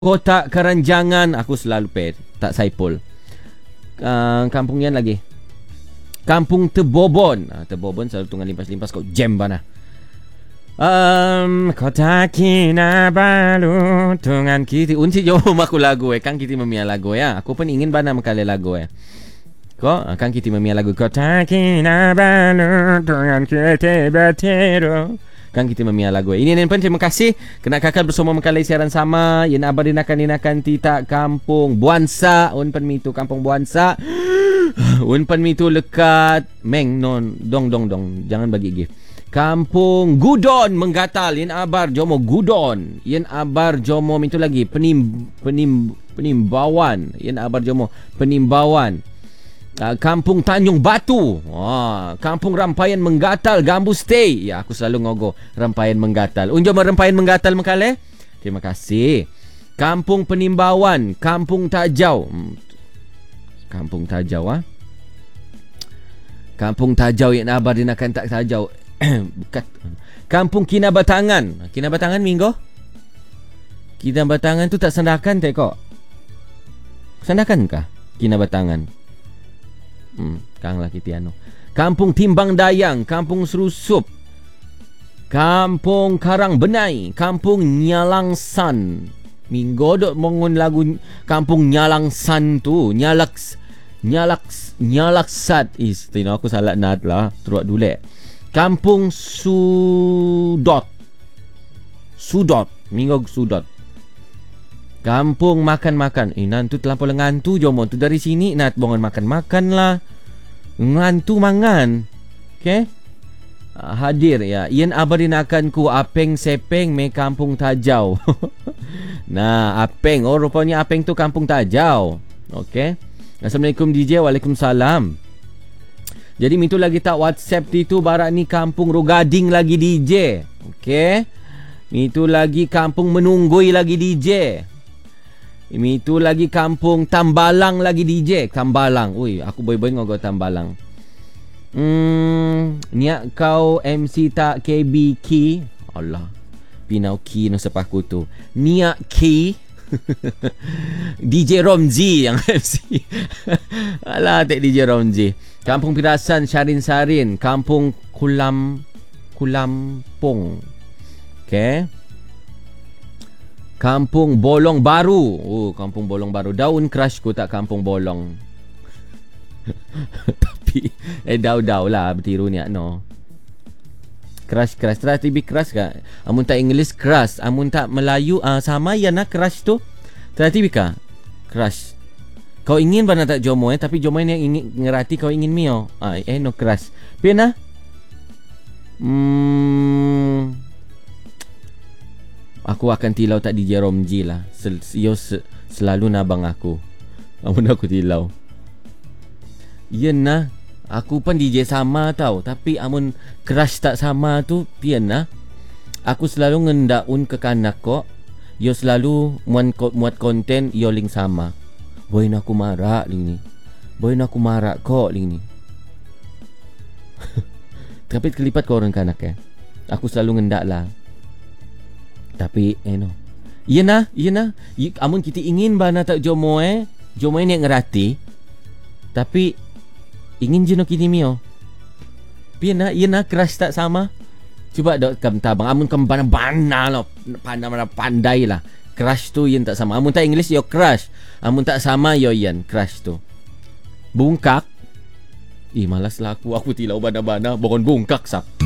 Kotak Keranjangan aku selalu pay, tak Saipul. Kampung yang lagi, Kampung Tebobon. Tebobon selalu tunggal limpas-limpas kau jam bana. Kota Kinabalu tungan kiti unci jom aku lagu kan kiti memia lagu ya. Aku pun ingin bana mekale lagu ya. Kok kan kiti memia lagu Kota Kinabalu tungan kiti batero. Kan kita memia lagu. Ini pun terima kasih kena kakak bersama mengkalai siaran sama. Yang abadinakan tita kampung Buansa. Unpan mitu kampung Buansa. Unpan mitu lekat Meng non dong. Jangan bagi gift. Kampung Gudon Menggatal. Yang abar jomo Gudon. Yang abar jomo mitu lagi Penimbawan. Yang abar jomo Penimbawan. Kampung Tanjung Batu. Kampung Rampayan Menggatal Gambu Stay. Ya, aku selalu ngogo Rampayan Menggatal. Unjom Rampayan Menggatal mekale. Terima kasih. Kampung Penimbawan, Kampung Tajau. Kampung Tajau Kampung Tajau yang abar dinakan tak Tajau. Bukan. Kampung Kinabatangan. Kinabatangan minggu. Kinabatangan tu tak sandakan kok. Sandakan kah Kinabatangan? Kang lah kitiano. Kampung Timbang Dayang, Kampung Serusup, Kampung Karang Benai, Kampung Nyalangsan. Minggu dok mongon lagu Kampung Nyalangsan tu, Nyalaksat tino aku salah nat lah, teruak dulek. Kampung Sudot, Minggu Sudot. Kampung Makan-Makan. Nantu terlampau ngantu jomo tu dari sini nak bongon makan-makan lah. Ngantu mangan. Okay? Hadir ya. Ian abarin akan ku Apeng Sepeng me Kampung Tajau. Nah, Apeng. Oh, rupanya Apeng tu Kampung Tajau. Okay? Assalamualaikum DJ. Waalaikumsalam. Jadi mintu lagi tak WhatsApp tu barak ni Kampung Rogading lagi DJ. Okay? Itu lagi Kampung Menunggui lagi DJ. Itu lagi Kampung Tambalang lagi DJ. Tambalang. Ui, aku boy-boy ngogo Tambalang. Niat kau MC tak KB Key. Allah. Pinau Key no sepaku tu. Niat Key. DJ Romzi yang MC. Alah, tak DJ Romzi. Kampung Pirasan Sarin. Kampung Kulampong. Okay. Kampung Bolong Baru. Kampung Bolong Baru. Daun crush ku tak Kampung Bolong. Tapi daun lah bertiru ni no. Crush tibi crush ka. Amun tak English crush, amun tak Melayu sama ya nak crush tu. Tibi ka crush. Kau ingin bana tak jomo tapi jomo ni yang ingin ngerati kau ingin mio. No crush. Pena? Aku akan tilau tak DJ Romji lah. Selalu nabang aku. Amun aku tilau. Yen nah. Aku pun DJ sama tau. Tapi amun crush tak sama tu pian nah. Aku selalu ngendaun ke kanak kok. Yo selalu muat konten yo link sama. Boy nak aku marah link ni. Boy nak aku marah kok link ni. Tapi kelipat kau orang kanak ya. Aku selalu ngendak lah. Tapi no. Iya nah. Amun kita ingin bana tak jomo jomo ni ngerati. Tapi ingin jeno kini mio. Pian nah crush tak sama. Cuba dok kam tabang amun kam bana lo pandai lah. Crush tu yen tak sama. Amun tak English yo crush. Amun tak sama yo yen crush tu. Bungkak. Malas lah aku tilau bana-bana bongon bungkak sak.